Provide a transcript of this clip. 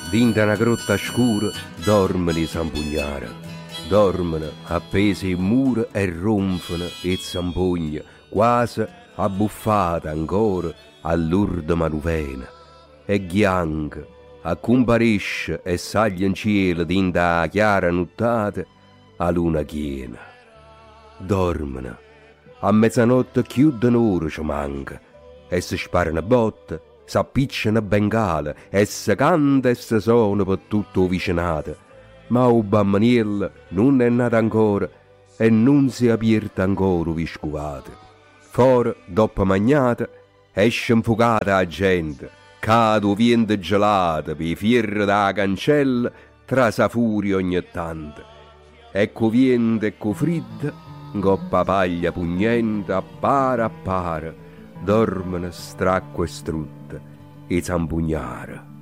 Dinta una grotta scura dormono i zampugnara. Dormono appesi in muro e ronfano e zampugna, quasi abbuffata ancora all'urda manuvena. E ghianca, accomparisce e saglia in cielo dinta la chiara nottata a luna chiena. Dormono, a mezzanotte chiudono ora ci manca, e si sparano botte, s'appicciano bengala e si canta e si suona per tutto il vicinato. Ma il bambaniello non è nato ancora e non si è aperto ancora il viscovato. Fuori, dopo magnata, esce infocata la gente, cade il vento gelato per i fierri da cancella tra sa furia ogni tanto. Ecco vento e co freddo, coppa paglia pugnente a para, dormono stracco e strutte e zampugnara.